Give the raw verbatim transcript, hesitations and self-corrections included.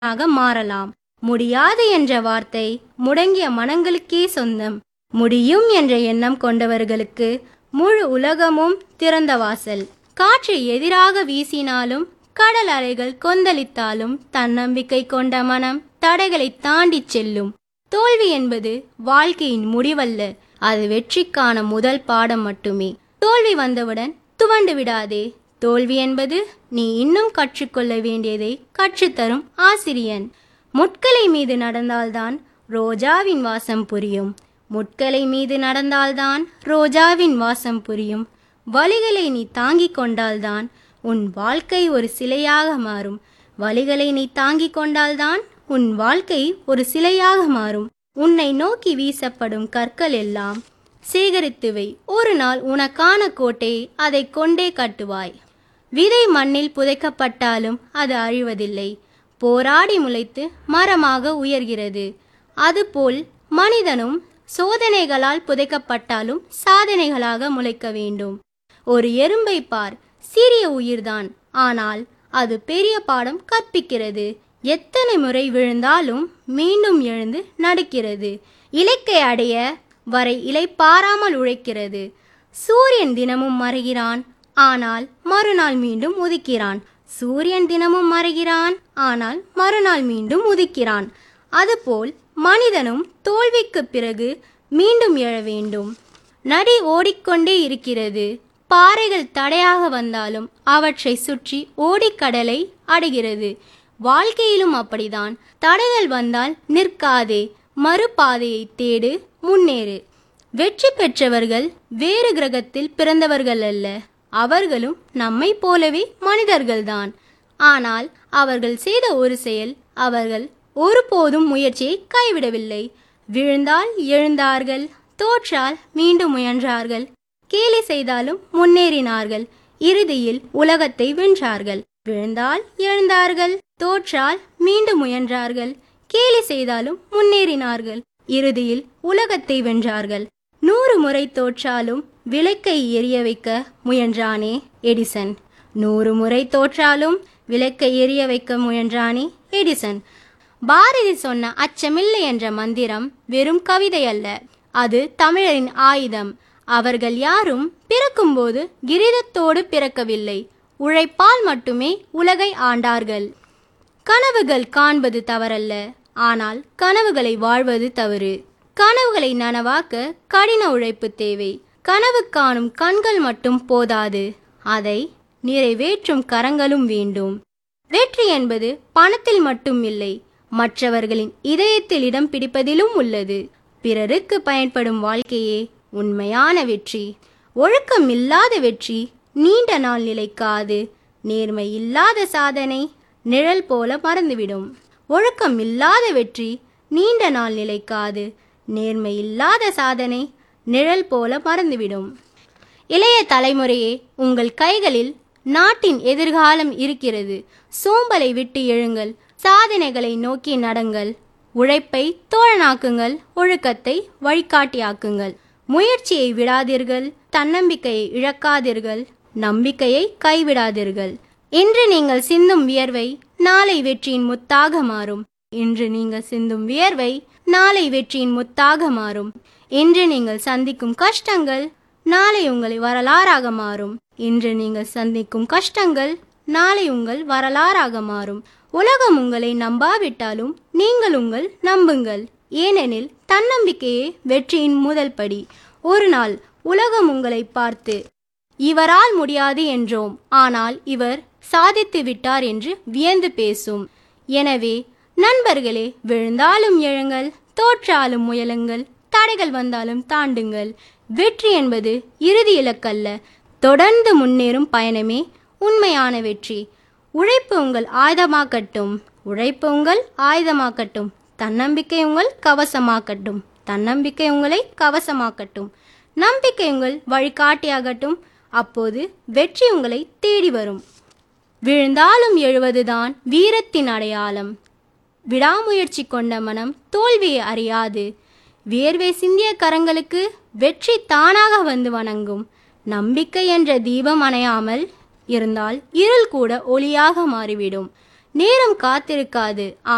ஆக மாறலாம். முடியாது என்ற வார்த்தை முடங்கிய மனங்களுக்கே சொந்தம். முடியும் என்ற எண்ணம் கொண்டவர்களுக்கு முழு உலகமும் திறந்த வாசல். காற்று எதிராக வீசினாலும் கடல் அலைகள் கொந்தளித்தாலும் தன்னம்பிக்கை கொண்ட மனம் தடைகளை தாண்டிச் செல்லும். தோல்வி என்பது வாழ்க்கையின் முடிவல்ல, அது வெற்றிக்கான முதல் பாடம் மட்டுமே. தோல்வி வந்தவுடன் துவண்டு விடாதே. தோல்வி என்பது நீ இன்னும் கற்றுக்கொள்ள வேண்டியதை கற்றுத்தரும் ஆசிரியன். முட்களை மீது நடந்தால்தான் ரோஜாவின் வாசம் புரியும். முட்களை மீது நடந்தால்தான் ரோஜாவின் வாசம் புரியும். வலிகளை நீ தாங்கிக் கொண்டால்தான் உன் வாழ்க்கை ஒரு சிலையாக மாறும். வலிகளை நீ தாங்கிக் கொண்டால்தான் உன் வாழ்க்கை ஒரு சிலையாக மாறும். உன்னை நோக்கி வீசப்படும் கற்கள் எல்லாம் சேகரித்து வை. ஒரு நாள் உனக்கான கோட்டை அதை கொண்டே கட்டுவாய். விதை மண்ணில் புதைக்கப்பட்டாலும் அது அழிவதில்லை, போராடி முளைத்து மரமாக உயர்கிறது. அதுபோல் மனிதனும் சோதனைகளால் புதைக்கப்பட்டாலும் சாதனைகளாக முளைக்க வேண்டும். ஒரு எறும்பை பார், சிறிய உயிர்தான், ஆனால் அது பெரிய பாடம் கற்பிக்கிறது. எத்தனை முறை விழுந்தாலும் மீண்டும் எழுந்து நடக்கிறது. இலக்கை அடைய வரை இளைப்பாறாமல் உழைக்கிறது. சூரியன் தினமும் மறைகிறான், ஆனால் மறுநாள் மீண்டும் உதிக்கிறான். சூரியன் தினமும் மறைகிறான், ஆனால் மறுநாள் மீண்டும் உதிக்கிறான். அதுபோல் மனிதனும் தோல்விக்கு பிறகு மீண்டும் எழ வேண்டும். நதி ஓடிக்கொண்டே இருக்கிறது. பாறைகள் தடையாக வந்தாலும் அவற்றை சுற்றி ஓடிக்கடலை அடைகிறது. வாழ்க்கையிலும் அப்படிதான். தடைகள் வந்தால் நிற்காதே, மறுபாதையை தேடு, முன்னேறு. வெற்றி பெற்றவர்கள் வேறு கிரகத்தில் பிறந்தவர்கள் அல்ல, அவர்களும் நம்மை போலவே மனிதர்கள்தான். ஆனால் அவர்கள் செய்த ஒரு செயல், அவர்கள் ஒருபோதும் முயற்சியை கைவிடவில்லை. விழுந்தால் எழுந்தார்கள், தோற்றால் மீண்டும் முயன்றார்கள், கேலி செய்தாலும் முன்னேறினார்கள், இறுதியில் உலகத்தை வென்றார்கள். விழுந்தால் எழுந்தார்கள், தோற்றால் மீண்டும் முயன்றார்கள், கேலி செய்தாலும் முன்னேறினார்கள், இறுதியில் உலகத்தை வென்றார்கள். நூறு முறை தோற்றாலும் விளக்கை எரிய வைக்க முயன்றானே எடிசன். நூறு முறை தோற்றாலும் விளக்கை எரிய வைக்க முயன்றானே எடிசன். பாரதி சொன்ன அச்சமில்லை என்ற மந்திரம் வெறும் கவிதை அல்ல, அது தமிழரின் ஆயுதம். அவர்கள் யாரும் பிறக்கும்போது கிரீடத்தோடு பிறக்கவில்லை, உழைப்பால் மட்டுமே உலகை ஆண்டார்கள். கனவுகள் காண்பது தவறல்ல, ஆனால் கனவுகளை வாழ்வது தவறு. கனவுகளை நனவாக்க கடின உழைப்பு தேவை. கனவு காணும் கண்கள் மட்டும் போதாது, அதை நிறைவேற்றும் கரங்களும் வேண்டும். வெற்றி என்பது பணத்தில் மட்டும் இல்லை, மற்றவர்களின் இதயத்தில் இடம் பிடிப்பதிலும் உள்ளது. பிறருக்கு பயன்படும் வாழ்க்கையே உண்மையான வெற்றி. ஒழுக்கம் இல்லாத வெற்றி நீண்ட நாள் நிலைக்காது. நேர்மை இல்லாத சாதனை நிழல் போல மறந்துவிடும். ஒழுக்கம் இல்லாத வெற்றி நீண்ட நாள் நிலைக்காது. நேர்மை இல்லாத சாதனை நிழல் போல மறந்துவிடும். இளைய தலைமுறையே, உங்கள் கைகளில் நாட்டின் எதிர்காலம் இருக்கிறது. சோம்பலை விட்டு எழுங்கள், சாதனைகளை நோக்கி நடங்கள். உழைப்பை தோழனாக்குங்கள், ஒழுக்கத்தை வழிகாட்டியாக்குங்கள். முயற்சியை விடாதீர்கள், தன்னம்பிக்கையை இழக்காதீர்கள், நம்பிக்கையை கைவிடாதீர்கள். இன்று நீங்கள் சிந்தும் வியர்வை நாளை வெற்றியின் முத்தாக மாறும். இன்று நீங்கள் சிந்தும் வியர்வை நாளை வெற்றியின் முத்தாக மாறும். இன்று நீங்கள் சந்திக்கும் கஷ்டங்கள் நாளை உங்களை வரலாறாக மாறும். இன்று நீங்கள் சந்திக்கும் கஷ்டங்கள் நாளை உங்கள் வரலாறாக மாறும். உலகம் உங்களை நம்பாவிட்டாலும் நீங்கள் உங்கள் நம்புங்கள். ஏனெனில் தன்னம்பிக்கையே வெற்றியின் முதல் படி. ஒரு நாள் உலகம் உங்களை பார்த்து இவரால் முடியாது என்றோம், ஆனால் இவர் சாதித்து விட்டார் என்று வியந்து பேசும். எனவே நண்பர்களே, விழுந்தாலும் எழுங்கள், தோற்றாலும் முயலுங்கள், தடைகள் வந்தாலும் தாண்டுங்கள். வெற்றி என்பது இறுதி இலக்கல்ல, தொடர்ந்து முன்னேறும் பயணமே உண்மையான வெற்றி. உழைப்பு உங்கள் ஆயுதமாக்கட்டும், உழைப்பு உங்கள் ஆயுதமாக்கட்டும். தன்னம்பிக்கை உங்கள் கவசமாக்கட்டும், தன்னம்பிக்கை உங்களை கவசமாக்கட்டும். நம்பிக்கை உங்கள் வழிகாட்டியாகட்டும், அப்போது வெற்றி உங்களை தேடி வரும். விழுந்தாலும் எழுவதுதான் வீரத்தின் அடையாளம். விடாமுயற்சி கொண்ட மனம் தோல்வியை அறியாது. வியர்வை சிந்திய கரங்களுக்கு வெற்றி தானாக வந்து வணங்கும். நம்பிக்கை என்ற தீபம் அணையாமல் இருந்தால் இருள் கூட ஒளியாக மாறிவிடும். நேரம் காத்திருக்காது.